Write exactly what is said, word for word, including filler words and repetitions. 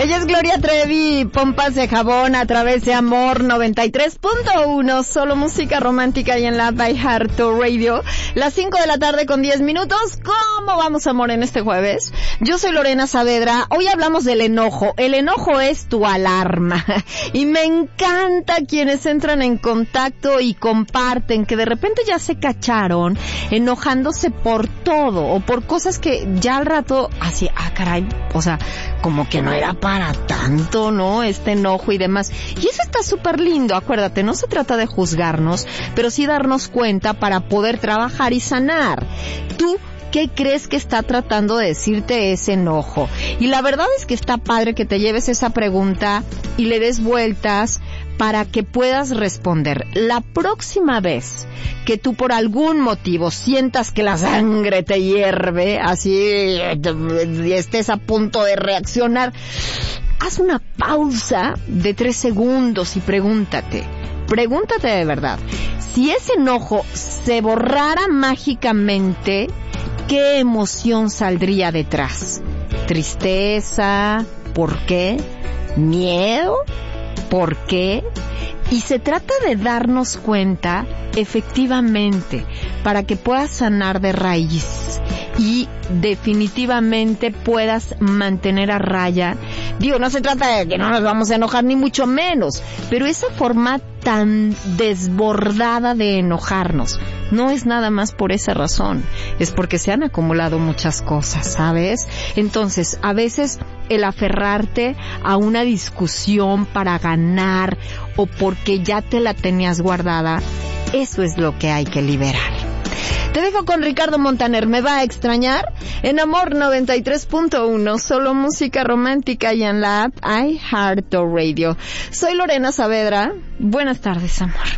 Ella es Gloria Trevi, pompas de jabón a través de Amor noventa y tres punto uno, solo música romántica y en la iHeartRadio Radio. Las cinco de la tarde con diez minutos. ¿Cómo vamos, amor, en este jueves? Yo soy Lorena Saavedra. Hoy hablamos del enojo. El enojo es tu alarma. Y me encanta quienes entran en contacto y comparten que de repente ya se cacharon enojándose por todo o por cosas que ya al rato así, ah, caray, o sea, como que no era para tanto, ¿no? Este enojo y demás. Y eso está súper lindo, acuérdate, no se trata de juzgarnos, pero sí darnos cuenta para poder trabajar y sanar. Tú, ¿qué crees que está tratando de decirte ese enojo? Y la verdad es que está padre que te lleves esa pregunta y le des vueltas para que puedas responder. La próxima vez que tú por algún motivo sientas que la sangre te hierve, así y estés a punto de reaccionar, haz una pausa de tres segundos y pregúntate, pregúntate de verdad, si ese enojo se borrara mágicamente, ¿qué emoción saldría detrás? ¿Tristeza? ¿Por qué? ¿Miedo? ¿Por qué? Y se trata de darnos cuenta, efectivamente, para que puedas sanar de raíz y definitivamente puedas mantener a raya. Digo, no se trata de que no nos vamos a enojar, ni mucho menos, pero esa forma tan desbordada de enojarnos no es nada más por esa razón, es porque se han acumulado muchas cosas, ¿sabes? Entonces, a veces el aferrarte a una discusión para ganar o porque ya te la tenías guardada, eso es lo que hay que liberar. Te dejo con Ricardo Montaner, ¿me va a extrañar? En Amor noventa y tres punto uno, solo música romántica y en la app iHeartRadio. Soy Lorena Saavedra. Buenas tardes, amor.